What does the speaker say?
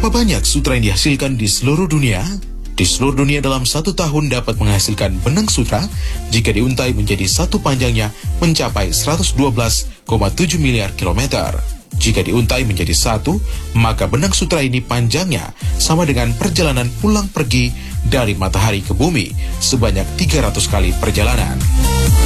Berapa banyak sutra yang dihasilkan di seluruh dunia? Di seluruh dunia dalam 1 tahun dapat menghasilkan benang sutra jika diuntai menjadi satu panjangnya mencapai 112,7 miliar kilometer. Jika diuntai menjadi satu, maka benang sutra ini panjangnya sama dengan perjalanan pulang pergi dari matahari ke bumi sebanyak 300 kali perjalanan.